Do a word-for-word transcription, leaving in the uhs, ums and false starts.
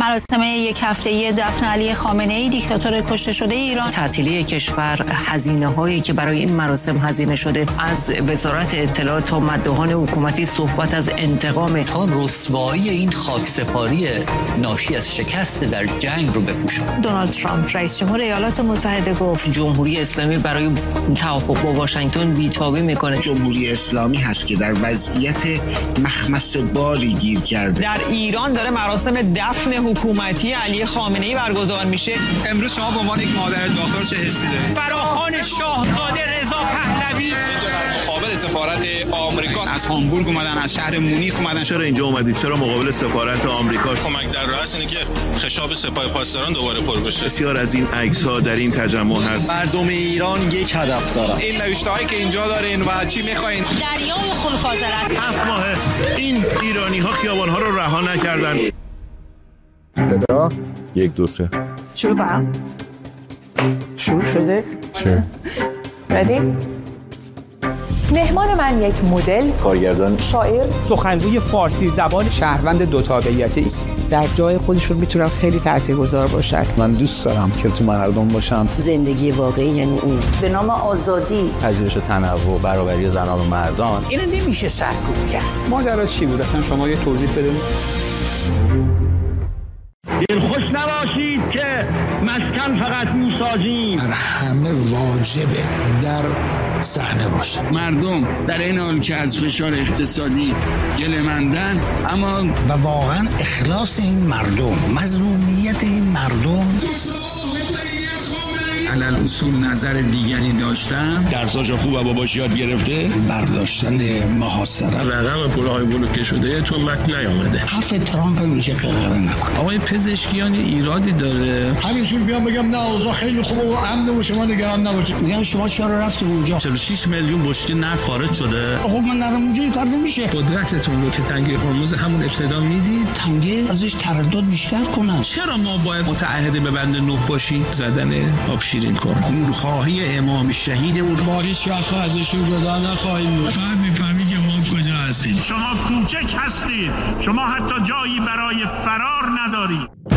مراسم یک هفته‌ای دفن علی خامنه‌ای دیکتاتور کشته شده ایران. تعطیلی کشور، هزینه‌هایی که برای این مراسم هزینه شده، از وزارت اطلاعات تا مداحان حکومتی صحبت از انتقام، تا رسوایی این خاکسپاری ناشی از شکست در جنگ رو بپوشاند. دونالد ترامپ رئیس جمهور ایالات متحده گفت جمهوری اسلامی برای توافق با واشنگتن بی‌تابی میکنه. جمهوری اسلامی هست که در وضعیت مخمص بالی گیر کرده. در ایران داره مراسم دفن حکومتی علی خامنه‌ای برگزار میشه. امروز شما به عنوان یک مادر داغدار چه حسی دارید؟ فراخوان شاهزاده رضا پهلوی مقابل سفارت آمریکا از هامبورگ اومدن، از شهر مونیخ اومدن. چرا اینجا اومدید؟ چرا مقابل سفارت آمریکا؟ کمک در راه است اینه که خشاب سپاه پاسداران دوباره پر بشه. بسیار از این عکس‌ها در این تجمع هست. مردم ایران یک هدف دارن. این نوشته‌هایی که اینجا دارین و چی می‌خواین؟ دریای خونفاضل است. هفت ماه این ایرانی‌ها خیابان‌ها رو رها نکردن. صدا یک دو سه شروع کنم. شروع شده؟ چه؟ ردی؟ مهمان من یک مدل، کارگردان، شاعر، سخنگوی فارسی زبان، شهروند دو تابعیتی است. در جای خودشون میتونن خیلی تاثیرگذار باشن. من دوست دارم که تو مردم باشم. زندگی واقعی یعنی این. به نام آزادی، پذیرش تنوع، برابری زنان و مردان. اینو نمیشه سرکوب کرد. ماجرا چی بود؟ اصلا شما یه توضیح بدید. دلخوش نباشید که مسکن فقط میسازیم. بر همه واجبه در صحنه باشه. مردم در این حال که از فشار اقتصادی گله‌مندن، اما و واقعا اخلاص این مردم، مظلومیت این مردم. علل اصول نظر دیگری داشتم. درساشو خوب و باباش یاد گرفته. برداشتن محاصره. رقم پولهای بلوکه شده تو متن نیامده. حرف ترامپ میشه قرار نکنه. آقای پزشکیان ایرادی داره. همینجور بیام بگم نه اوضاع خیلی خوبه و امن و شما نگران نباشید. میگم شما چرا رفتید اونجا؟ چهل و شش میلیون بشکه نفت خارج شده. خب من نرم اونجا این کار نمیشه. قدرتتون رو که تنگه هرمز همون ابتدا میدید. تنگه ازش تردد بیشتر کنن. چرا ما باید متعهد به بند نه باشیم؟ زدن آب شیرین کن. خونخواهی امام شهید اون با هیچ وقت ازشون جدا نخواهیم بود. فهم میفهمی که ما کجا هستیم. شما کوچک هستید. شما حتی جایی برای فرار ندارید.